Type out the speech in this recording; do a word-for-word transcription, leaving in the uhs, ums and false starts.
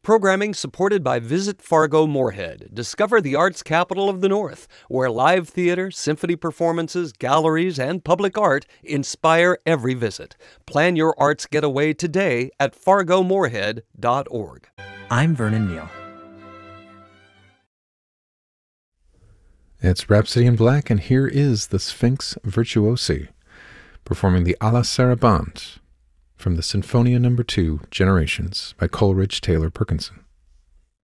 Programming supported by Visit Fargo Moorhead. Discover the arts capital of the North, where live theater, symphony performances, galleries, and public art inspire every visit. Plan your arts getaway today at fargo moorhead dot org. I'm Vernon Neal. It's Rhapsody in Black, and here is the Sphinx Virtuosi, performing the Alla Sarabande from the Sinfonia Number two, Generations, by Coleridge Taylor Perkinson.